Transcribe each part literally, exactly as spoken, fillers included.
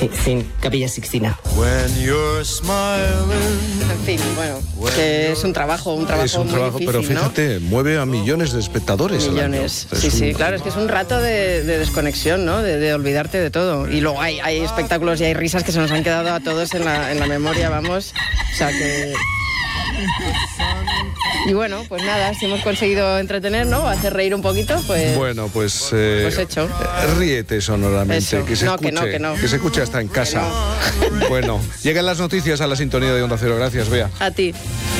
sí, sin Capilla Sixtina. En fin, bueno, que es un trabajo, un trabajo Es un muy trabajo, difícil, pero fíjate, ¿no? mueve a millones de espectadores. Millones, al año. sí, Es sí, un- claro, es que es un rato de, de desconexión, ¿no? De, de olvidarte de todo. Y luego hay, hay espectáculos y hay risas que se nos han quedado a todos en la, en la memoria, vamos. O sea que... Y bueno, pues nada, si hemos conseguido entretener, ¿no? Hacer reír un poquito, pues... Bueno, pues... Eh, Pues hecho. eh, Ríete sonoramente, Eso. que se No, escuche, que no, que no. se escuche hasta en casa. Bueno, llegan las noticias a la sintonía de Onda Cero. Gracias, Bea. A ti.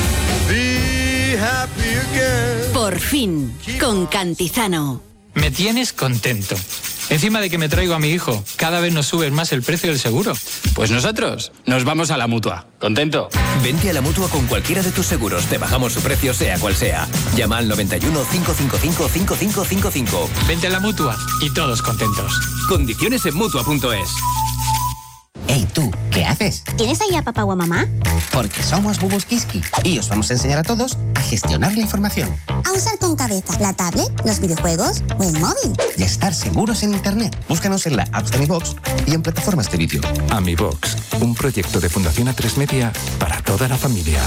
Por fin, con Cantizano. Me tienes contento. Encima de que me traigo a mi hijo, cada vez nos subes más el precio del seguro. Pues nosotros nos vamos a la Mutua. ¿Contento? Vente a la Mutua con cualquiera de tus seguros. Te bajamos su precio sea cual sea. Llama al noventa y uno, cinco cinco cinco, cinco cinco cinco cinco. Vente a la Mutua y todos contentos. Condiciones en Mutua punto es. Hey, tú, ¿qué haces? ¿Tienes ahí a papá o a mamá? Porque somos Bubus Kiski y os vamos a enseñar a todos a gestionar la información A usar con cabeza la tablet, los videojuegos o el móvil. y a estar seguros en Internet. Búscanos en la app de Mi Box y en plataformas de vídeo. AmiBox, un proyecto de Fundación A tres Media para toda la familia.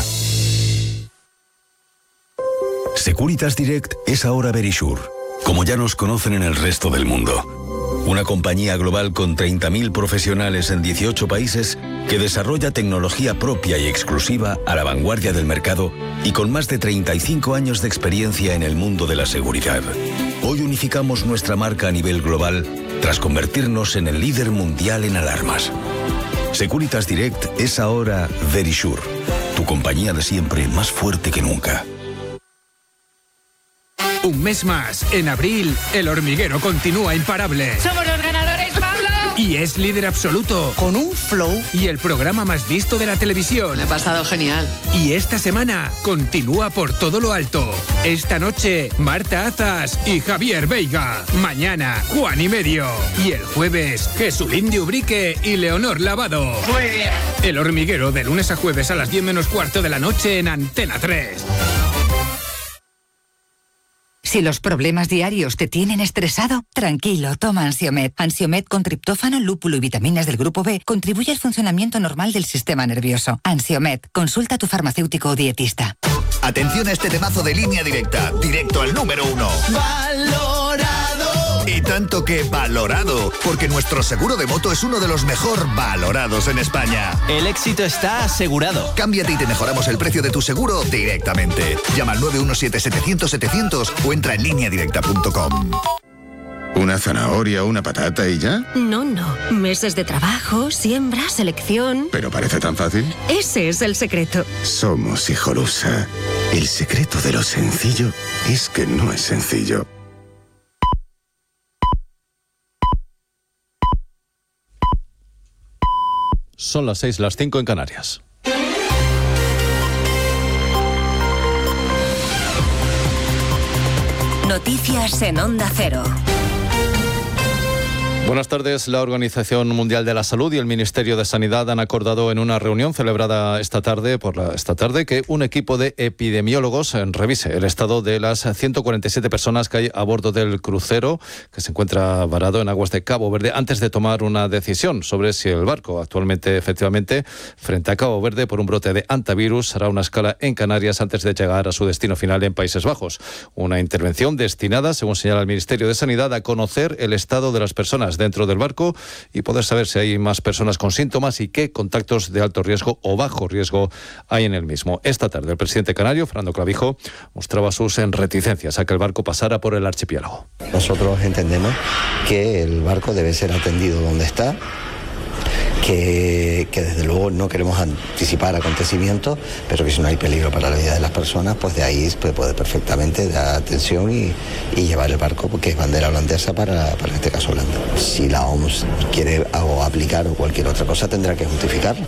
Securitas Direct es ahora Verisure, como ya nos conocen en el resto del mundo. Una compañía global con treinta mil profesionales en dieciocho países que desarrolla tecnología propia y exclusiva a la vanguardia del mercado y con más de treinta y cinco años de experiencia en el mundo de la seguridad. Hoy unificamos nuestra marca a nivel global tras convertirnos en el líder mundial en alarmas. Securitas Direct es ahora Verisure, tu compañía de siempre más fuerte que nunca. Un mes más. En abril, El Hormiguero continúa imparable. ¡Somos los ganadores, Pablo! Y es líder absoluto. Con un flow. Y el programa más visto de la televisión. Me ha pasado genial. Y esta semana continúa por todo lo alto. Esta noche, Marta Azas y Javier Veiga. Mañana, Juan y Medio. Y el jueves, Jesulín de Ubrique y Leonor Lavado. Muy bien. El Hormiguero, de lunes a jueves a las diez menos cuarto de la noche en Antena tres. Si los problemas diarios te tienen estresado, tranquilo, toma Ansiomed. Ansiomed con triptófano, lúpulo y vitaminas del grupo B contribuye al funcionamiento normal del sistema nervioso. Ansiomed, consulta a tu farmacéutico o dietista. Atención a este temazo de Línea Directa, directo al número uno. ¡Valorado! Y tanto que valorado, porque nuestro seguro de moto es uno de los mejor valorados en España. El éxito está asegurado. Cámbiate y te mejoramos el precio de tu seguro directamente. Llama al nueve uno siete, setecientos, setecientos o entra en línea directa punto com. ¿Una zanahoria, una patata y ya? No, no. Meses de trabajo, siembra, selección. ¿Pero parece tan fácil? Ese es el secreto. Somos Hijolusa. El secreto de lo sencillo es que no es sencillo. Son las seis, las cinco en Canarias. Noticias en Onda Cero. Buenas tardes. La Organización Mundial de la Salud y el Ministerio de Sanidad han acordado en una reunión celebrada esta tarde, por la, esta tarde, que un equipo de epidemiólogos revise el estado de las ciento cuarenta y siete personas que hay a bordo del crucero que se encuentra varado en aguas de Cabo Verde antes de tomar una decisión sobre si el barco, actualmente efectivamente frente a Cabo Verde por un brote de hantavirus, hará una escala en Canarias antes de llegar a su destino final en Países Bajos. Una intervención destinada, según señala el Ministerio de Sanidad, a conocer el estado de las personas dentro del barco y poder saber si hay más personas con síntomas y qué contactos de alto riesgo o bajo riesgo hay en el mismo. Esta tarde el presidente canario, Fernando Clavijo, mostraba sus reticencias a que el barco pasara por el archipiélago. Nosotros entendemos que el barco debe ser atendido donde está, que, que desde luego no queremos anticipar acontecimientos, pero que si no hay peligro para la vida de las personas, pues de ahí puede, puede perfectamente dar atención y, y llevar el barco, porque es bandera holandesa para, para este caso Holanda. Si la O M S quiere o aplicar o cualquier otra cosa, tendrá que justificarlo.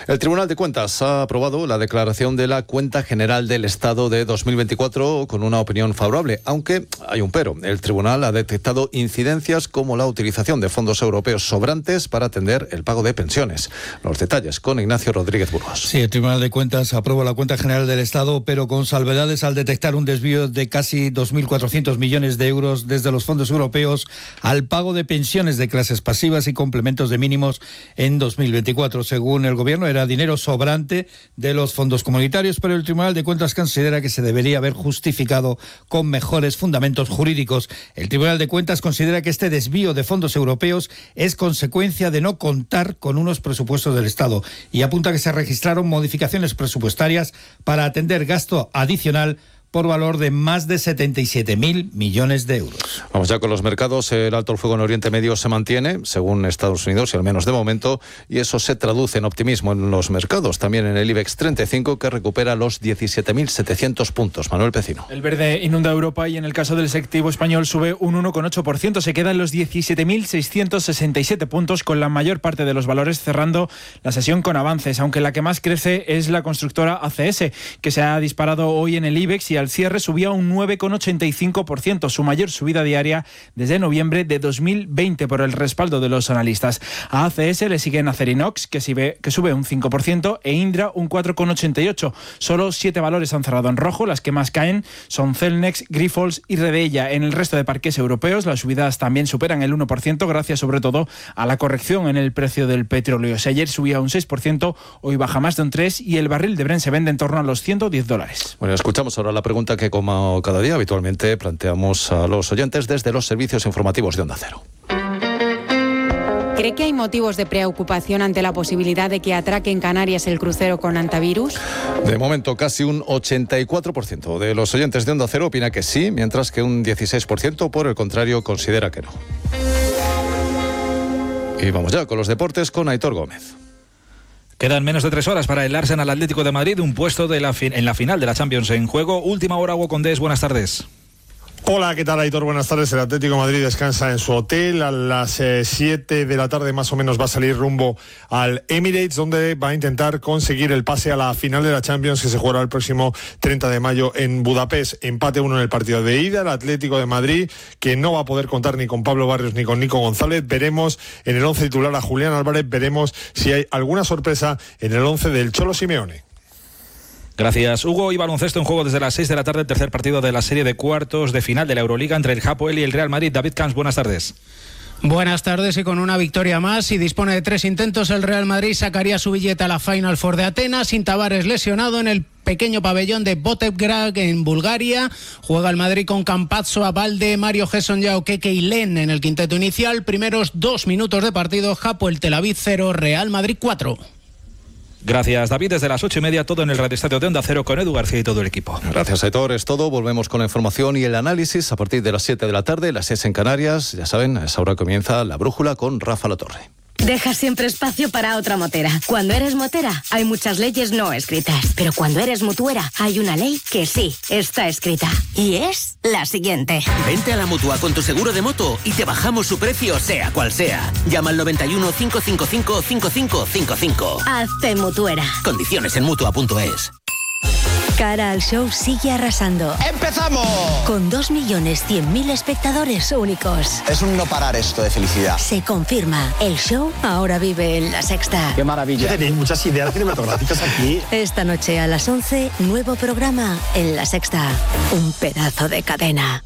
El Tribunal de Cuentas ha aprobado la declaración de la Cuenta General del Estado de dos mil veinticuatro con una opinión favorable, aunque hay un pero. El Tribunal ha detectado incidencias como la utilización de fondos europeos sobrantes para atender el pago de pensiones. Los detalles con Ignacio Rodríguez Burgos. Sí, el Tribunal de Cuentas aprobó la Cuenta General del Estado, pero con salvedades al detectar un desvío de casi dos mil cuatrocientos millones de euros desde los fondos europeos al pago de pensiones de clases pasivas y complementos de mínimos en dos mil veinticuatro. Según el Gobierno, era dinero sobrante de los fondos comunitarios, pero el Tribunal de Cuentas considera que se debería haber justificado con mejores fundamentos jurídicos. El Tribunal de Cuentas considera que este desvío de fondos europeos es consecuencia de no contar con unos presupuestos del Estado y apunta que se registraron modificaciones presupuestarias para atender gasto adicional por valor de más de setenta y siete mil millones de euros. Vamos ya con los mercados. El alto el fuego en Oriente Medio se mantiene, según Estados Unidos, y al menos de momento, y eso se traduce en optimismo en los mercados. También en el IBEX treinta y cinco, que recupera los diecisiete mil setecientos puntos. Manuel Pecino. El verde inunda Europa y en el caso del selectivo español sube un uno coma ocho por ciento. Se queda en los diecisiete mil seiscientos sesenta y siete puntos, con la mayor parte de los valores cerrando la sesión con avances, aunque la que más crece es la constructora A C S, que se ha disparado hoy en el IBEX y al cierre subía un nueve coma ochenta y cinco por ciento, su mayor subida diaria desde noviembre de dos mil veinte, por el respaldo de los analistas. A A C S le siguen Acerinox, que sube, que sube un cinco por ciento, e Indra un cuatro coma ochenta y ocho por ciento. Solo siete valores han cerrado en rojo. Las que más caen son Celnex, Grifols y Redeia. En el resto de parques europeos las subidas también superan el uno por ciento, gracias sobre todo a la corrección en el precio del petróleo. Si ayer subía un seis por ciento, hoy baja más de un tres por ciento y el barril de Brent se vende en torno a los ciento diez dólares. Bueno, escuchamos ahora la pregunta que como cada día habitualmente planteamos a los oyentes desde los servicios informativos de Onda Cero. ¿Cree que hay motivos de preocupación ante la posibilidad de que atraque en Canarias el crucero con antivirus? De momento, casi un ochenta y cuatro por ciento de los oyentes de Onda Cero opina que sí, mientras que un dieciséis por ciento, por el contrario, considera que no. Y vamos ya con los deportes con Aitor Gómez. Quedan menos de tres horas para el Arsenal Atlético de Madrid, un puesto de la fi- en la final de la Champions en juego. Última hora, Hugo Condés, buenas tardes. Hola, ¿qué tal, Aitor? Buenas tardes. El Atlético de Madrid descansa en su hotel. A las siete eh, de la tarde más o menos va a salir rumbo al Emirates, donde va a intentar conseguir el pase a la final de la Champions, que se jugará el próximo treinta de mayo en Budapest. Empate uno en el partido de ida. El Atlético de Madrid, que no va a poder contar ni con Pablo Barrios ni con Nico González. Veremos en el once titular a Julián Álvarez. Veremos si hay alguna sorpresa en el once del Cholo Simeone. Gracias, Hugo. Y baloncesto en juego desde las seis de la tarde, el tercer partido de la serie de cuartos de final de la Euroliga entre el Hapoel y el Real Madrid. David Camps, buenas tardes. Buenas tardes, y con una victoria más y dispone de tres intentos, el Real Madrid sacaría su billete a la Final Four de Atenas. Sin Tavares lesionado en el pequeño pabellón de Botevgrad en Bulgaria. Juega el Madrid con Campazzo, Abalde, Mario Gerson, Yao, Keke y Len en el quinteto inicial. Primeros dos minutos de partido, Hapoel Tel Aviv cero, Real Madrid cuatro. Gracias, David. Desde las ocho y media, todo en el Radio Estadio de Onda Cero con Edu García y todo el equipo. Gracias, Aitor. Es todo. Volvemos con la información y el análisis a partir de las siete de la tarde, las seis en Canarias. Ya saben, a esa hora comienza La Brújula con Rafa Latorre. Deja siempre espacio para otra motera. Cuando eres motera, hay muchas leyes no escritas. Pero cuando eres mutuera, hay una ley que sí está escrita. Y es la siguiente. Vente a la Mutua con tu seguro de moto y te bajamos su precio, sea cual sea. Llama al noventa y uno, cinco cinco cinco, cinco cinco cinco cinco. Hazte mutuera. Condiciones en Mutua punto es. Cara al show sigue arrasando. ¡Empezamos! Con dos millones cien mil espectadores únicos. Es un no parar esto de felicidad. Se confirma, el show ahora vive en La Sexta. ¡Qué maravilla! Tenéis muchas ideas cinematográficas aquí. Esta noche a las once, nuevo programa en La Sexta. Un pedazo de cadena.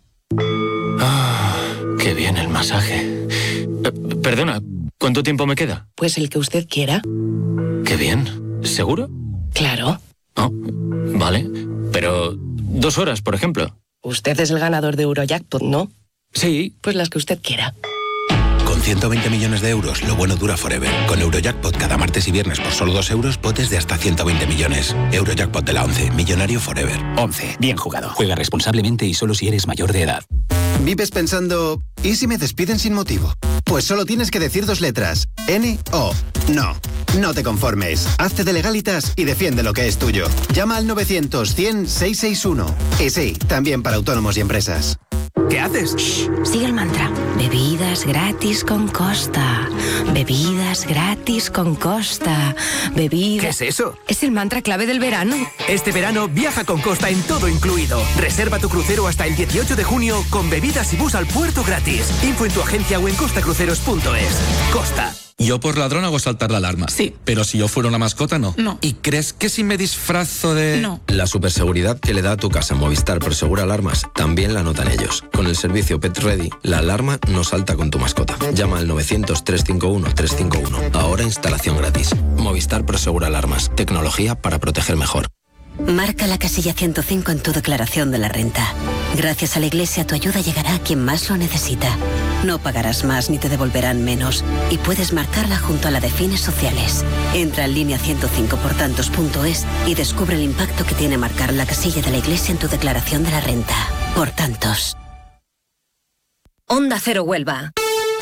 Ah, qué bien el masaje. Eh, perdona, ¿cuánto tiempo me queda? Pues el que usted quiera. Qué bien. ¿Seguro? Claro. Oh, vale. Pero dos horas, por ejemplo. Usted es el ganador de Eurojackpot, ¿no? Sí. Pues las que usted quiera. Con ciento veinte millones de euros, lo bueno dura forever. Con Eurojackpot cada martes y viernes por solo dos euros, potes de hasta ciento veinte millones. Eurojackpot de la once, millonario forever. once, bien jugado. Juega responsablemente y solo si eres mayor de edad. ¿Vives pensando, ¿y si me despiden sin motivo? Pues solo tienes que decir dos letras, N O. No, no te conformes. Hazte de Legalitas y defiende lo que es tuyo. Llama al novecientos, cien, seiscientos sesenta y uno. Y sí, también para autónomos y empresas. ¿Qué haces? Shh, sigue el mantra. Bebidas gratis con Costa. Bebidas gratis con Costa. Bebidas... ¿Qué es eso? Es el mantra clave del verano. Este verano viaja con Costa en todo incluido. Reserva tu crucero hasta el dieciocho de junio con bebidas y bus al puerto gratis. Info en tu agencia o en costacruceros punto es. Costa. Yo por ladrón hago saltar la alarma. Sí. Pero si yo fuera una mascota, no. No. ¿Y crees que si me disfrazo de...? No. La superseguridad que le da a tu casa Movistar Prosegura Alarmas también la notan ellos. Con el servicio Pet Ready, la alarma no salta con tu mascota. Llama al novecientos, trescientos cincuenta y uno, trescientos cincuenta y uno. Ahora instalación gratis. Movistar Prosegura Alarmas. Tecnología para proteger mejor. Marca la casilla ciento cinco en tu declaración de la renta. Gracias a la Iglesia tu ayuda llegará a quien más lo necesita. No pagarás más ni te devolverán menos y puedes marcarla junto a la de fines sociales. Entra en línea ciento cinco por tantos punto es y descubre el impacto que tiene marcar la casilla de la Iglesia en tu declaración de la renta. Por tantos. Onda Cero Huelva.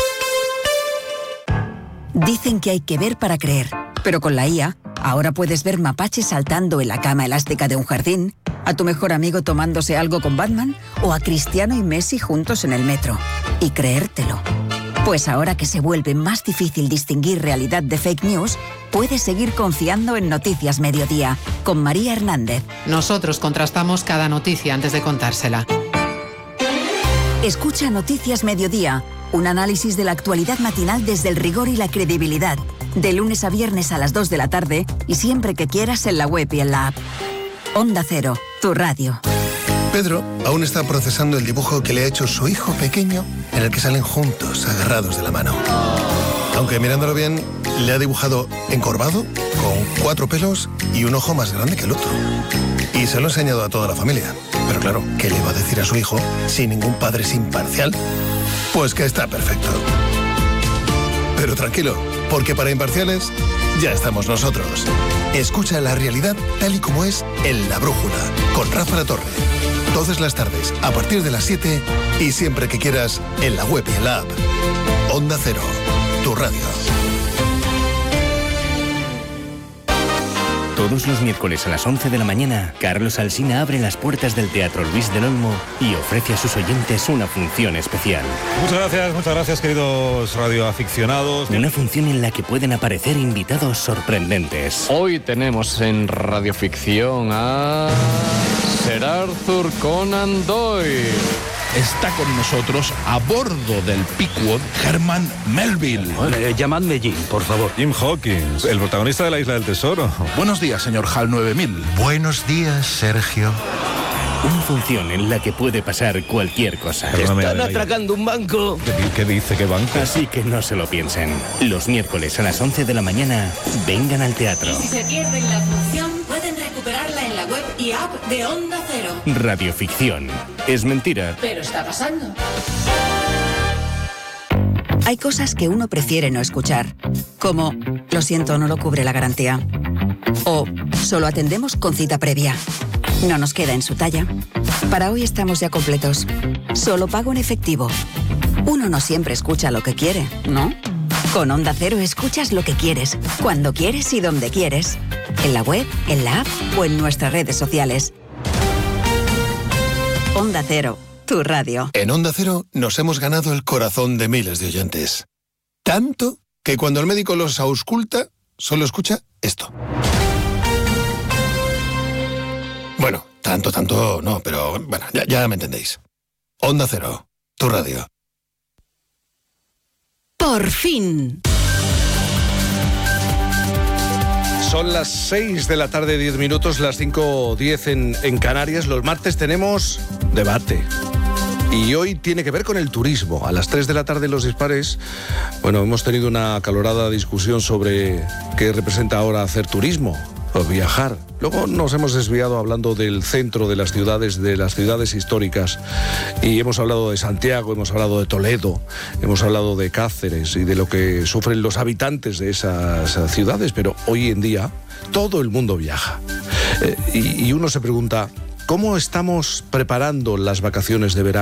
Dicen que hay que ver para creer, pero con la I A, ahora puedes ver mapaches saltando en la cama elástica de un jardín, a tu mejor amigo tomándose algo con Batman o a Cristiano y Messi juntos en el metro. Y creértelo. Pues ahora que se vuelve más difícil distinguir realidad de fake news, puedes seguir confiando en Noticias Mediodía, con María Hernández. Nosotros contrastamos cada noticia antes de contársela. Escucha Noticias Mediodía, un análisis de la actualidad matinal desde el rigor y la credibilidad. De lunes a viernes a las dos de la tarde y siempre que quieras en la web y en la app. Onda Cero, tu radio. Pedro aún está procesando el dibujo que le ha hecho su hijo pequeño, en el que salen juntos, agarrados de la mano. Aunque mirándolo bien, le ha dibujado encorvado, con cuatro pelos y un ojo más grande que el otro. Y se lo ha enseñado a toda la familia. Pero claro, ¿qué le va a decir a su hijo si ningún padre es imparcial? Pues que está perfecto. Pero tranquilo, porque para imparciales ya estamos nosotros. Escucha la realidad tal y como es en La Brújula, con Rafa La Torre. Todas las tardes, a partir de las siete y siempre que quieras, en la web y en la app. Onda Cero, tu radio. Todos los miércoles a las once de la mañana, Carlos Alsina abre las puertas del Teatro Luis del Olmo y ofrece a sus oyentes una función especial. Muchas gracias, muchas gracias, queridos radioaficionados. Una función en la que pueden aparecer invitados sorprendentes. Hoy tenemos en Radioficción a Sir Arthur Conan Doyle. Está con nosotros a bordo del Pickwood Herman Melville. Eh, llamadme Jim, por favor. Jim Hawkins, el protagonista de La Isla del Tesoro. Buenos días, señor Hal nueve mil. Buenos días, Sergio. Una función en la que puede pasar cualquier cosa. Perdóname, Están Adelaide. atracando un banco. ¿Qué, qué dice? ¿Qué banco? Así que no se lo piensen. Los miércoles a las once de la mañana, vengan al teatro. Y si se pierden la función, pueden recuperarla en la web y app de Onda Cero. Radioficción. Es mentira. Pero está pasando. Hay cosas que uno prefiere no escuchar, como lo siento, no lo cubre la garantía. O solo atendemos con cita previa. No nos queda en su talla. Para hoy estamos ya completos. Solo pago en efectivo. Uno no siempre escucha lo que quiere, ¿no? Con Onda Cero escuchas lo que quieres, cuando quieres y donde quieres. En la web, en la app o en nuestras redes sociales. Onda Cero, tu radio. En Onda Cero nos hemos ganado el corazón de miles de oyentes. Tanto que cuando el médico los ausculta, solo escucha esto. Bueno, tanto, tanto no, pero bueno, ya, ya me entendéis. Onda Cero, tu radio. Por fin. Son las seis de la tarde, diez minutos, las cinco diez en, en Canarias. Los martes tenemos debate. Y hoy tiene que ver con el turismo. A las tres de la tarde en Los Dispares, bueno, hemos tenido una acalorada discusión sobre qué representa ahora hacer turismo o viajar. Luego nos hemos desviado hablando del centro de las ciudades, de las ciudades históricas. Y hemos hablado de Santiago, hemos hablado de Toledo, hemos hablado de Cáceres y de lo que sufren los habitantes de esas ciudades. Pero hoy en día todo el mundo viaja. Eh, y, y uno se pregunta, ¿cómo estamos preparando las vacaciones de verano?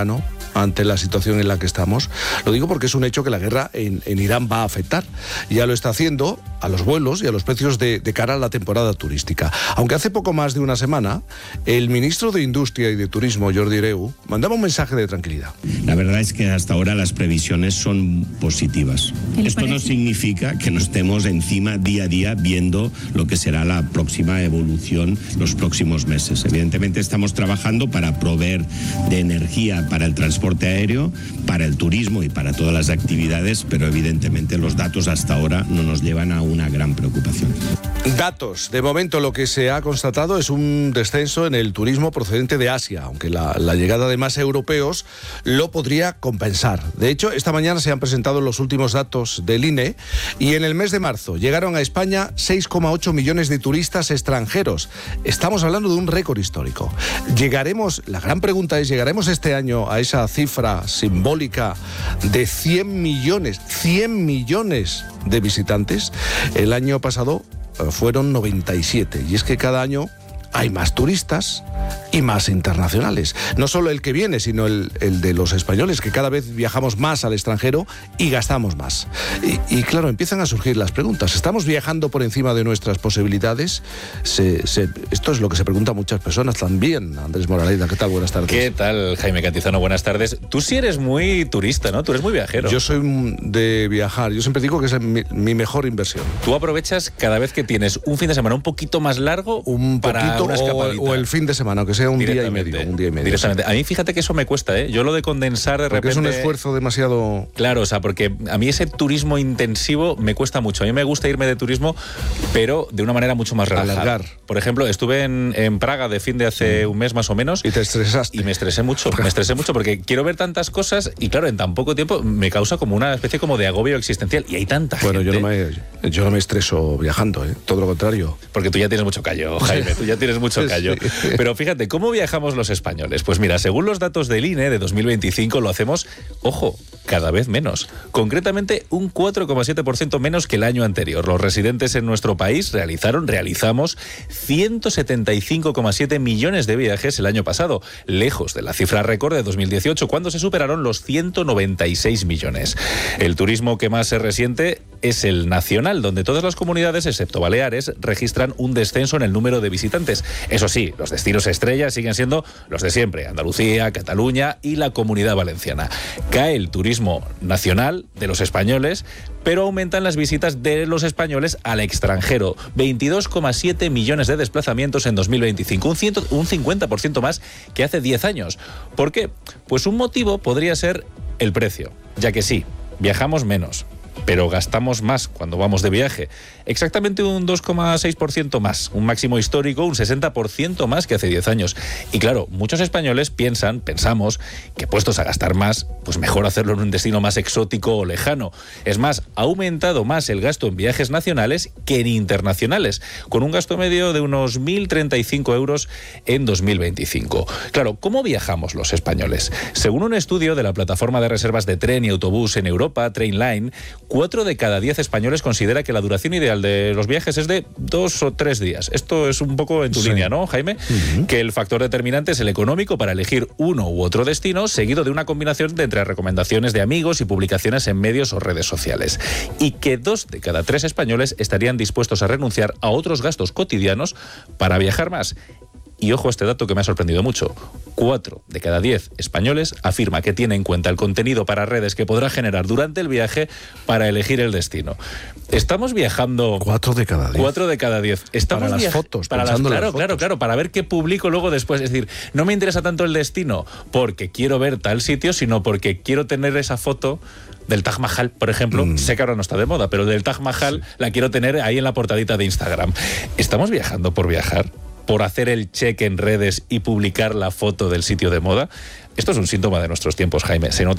ante la situación en la que estamos. Lo digo porque es un hecho que la guerra en, en Irán va a afectar. Ya lo está haciendo a los vuelos y a los precios de, de cara a la temporada turística. Aunque hace poco más de una semana, el ministro de Industria y de Turismo, Jordi Hereu, mandaba un mensaje de tranquilidad. La verdad es que hasta ahora las previsiones son positivas. Esto no significa que nos estemos encima día a día viendo lo que será la próxima evolución los próximos meses. Evidentemente estamos trabajando para proveer de energía para el transporte aéreo, para el turismo y para todas las actividades, pero evidentemente los datos hasta ahora no nos llevan a una gran preocupación. Datos. De momento lo que se ha constatado es un descenso en el turismo procedente de Asia, aunque la, la llegada de más europeos lo podría compensar. De hecho, esta mañana se han presentado los últimos datos del I N E y en el mes de marzo llegaron a España seis coma ocho millones de turistas extranjeros. Estamos hablando de un récord histórico. Llegaremos, la gran pregunta es, ¿llegaremos este año a esa cifra simbólica de cien millones, cien millones de visitantes? El año pasado fueron noventa y siete, y es que cada año hay más turistas y más internacionales. No solo el que viene, sino el, el de los españoles, que cada vez viajamos más al extranjero y gastamos más. Y, y claro, empiezan a surgir las preguntas. ¿Estamos viajando por encima de nuestras posibilidades? Se, se, esto es lo que se preguntan muchas personas también. Andrés Moraleda, ¿qué tal? Buenas tardes. ¿Qué tal, Jaime Cantizano? Buenas tardes. Tú sí eres muy turista, ¿no? Tú eres muy viajero. Yo soy de viajar. Yo siempre digo que es mi, mi mejor inversión. Tú aprovechas cada vez que tienes un fin de semana un poquito más largo un para poquito, una escapadita. O, o el fin de semana, que sea un día y medio. Un día y medio. Directamente. Sí. A mí fíjate que eso me cuesta, ¿eh? Yo lo de condensar de porque repente... es un esfuerzo demasiado... Claro, o sea, porque a mí ese turismo intensivo me cuesta mucho. A mí me gusta irme de turismo, pero de una manera mucho más relajada. Alargar. Por ejemplo, estuve en, en Praga de fin de hace mm. un mes más o menos. Y te estresaste. Y me estresé mucho. Me estresé mucho porque quiero ver tantas cosas y claro, en tan poco tiempo me causa como una especie como de agobio existencial. Y hay tanta bueno, gente... Bueno, yo, no me, yo no me estreso viajando, ¿eh? Todo lo contrario. Porque tú ya tienes mucho callo, Jaime. Tú ya tienes mucho callo. Sí. Pero fíjate, ¿cómo viajamos los españoles? Pues mira, según los datos del I N E de dos mil veinticinco lo hacemos, ojo, cada vez menos. Concretamente un cuatro coma siete por ciento menos que el año anterior. Los residentes en nuestro país realizaron, realizamos ciento setenta y cinco coma siete millones de viajes el año pasado, lejos de la cifra récord de dos mil dieciocho, cuando se superaron los ciento noventa y seis millones. El turismo que más se resiente es el nacional, donde todas las comunidades, excepto Baleares, registran un descenso en el número de visitantes. Eso sí, los destinos estrella siguen siendo los de siempre, Andalucía, Cataluña y la Comunidad Valenciana. Cae el turismo nacional de los españoles, pero aumentan las visitas de los españoles al extranjero. veintidós coma siete millones de desplazamientos en dos mil veinticinco, un, ciento, un cincuenta por ciento más que hace diez años. ¿Por qué? Pues un motivo podría ser el precio, ya que sí, viajamos menos, pero gastamos más cuando vamos de viaje. Exactamente un dos coma seis por ciento más, un máximo histórico, un sesenta por ciento más que hace diez años. Y claro, muchos españoles piensan, pensamos, que puestos a gastar más, pues mejor hacerlo en un destino más exótico o lejano. Es más, ha aumentado más el gasto en viajes nacionales que en internacionales, con un gasto medio de unos mil treinta y cinco euros en dos mil veinticinco. Claro, ¿cómo viajamos los españoles? Según un estudio de la plataforma de reservas de tren y autobús en Europa, Trainline, cuatro de cada diez españoles considera que la duración ideal de los viajes es de dos o tres días. Esto es un poco en tu sí. línea, ¿no, Jaime? Uh-huh. Que el factor determinante es el económico para elegir uno u otro destino, seguido de una combinación de entre recomendaciones de amigos y publicaciones en medios o redes sociales. Y que dos de cada tres españoles estarían dispuestos a renunciar a otros gastos cotidianos para viajar más. Y ojo a este dato que me ha sorprendido mucho. Cuatro de cada diez españoles afirma que tiene en cuenta el contenido para redes que podrá generar durante el viaje para elegir el destino. Estamos viajando... Cuatro de cada diez. Cuatro de cada diez. Estamos para las fotos. Para las, claro, las fotos. claro, claro, para ver qué publico luego después. Es decir, no me interesa tanto el destino porque quiero ver tal sitio, sino porque quiero tener esa foto del Taj Mahal, por ejemplo. Mm. Sé que ahora no está de moda, pero del Taj Mahal sí. la quiero tener ahí en la portadita de Instagram. ¿Estamos viajando por viajar? ¿Por hacer el check en redes y publicar la foto del sitio de moda? Esto es un síntoma de nuestros tiempos, Jaime. Se nota